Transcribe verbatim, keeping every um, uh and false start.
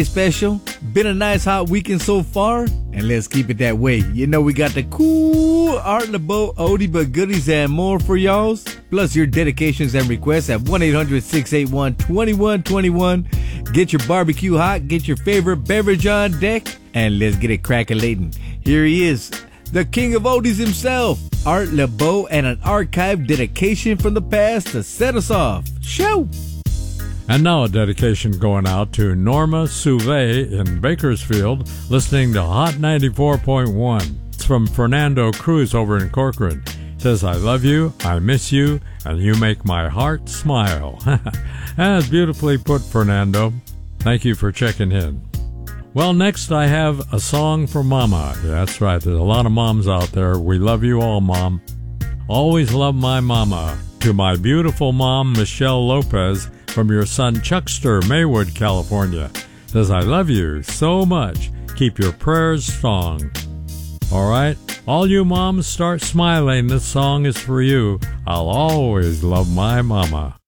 special. Been a nice hot weekend so far, and let's keep it that way. You know we got the cool Art LeBeau oldie but goodies and more for y'alls. Plus your dedications and requests at one eight hundred six eight one two one two one. Get your barbecue hot, get your favorite beverage on deck, and let's get it crack-a-latin'. Here he is, the king of oldies himself, Art LeBeau, and an archive dedication from the past to set us off. Show! And now a dedication going out to Norma Suve in Bakersfield, listening to Hot ninety-four point one. It's from Fernando Cruz over in Corcoran. It says, I love you, I miss you, and you make my heart smile. That's beautifully put, Fernando. Thank you for checking in. Well, next I have a song for Mama. That's right, there's a lot of moms out there. We love you all, Mom. Always love my mama. To my beautiful mom, Michelle Lopez, from your son Chuckster, Maywood, California. Says, I love you so much. Keep your prayers strong. All right, all you moms start smiling. This song is for you. I'll always love my mama.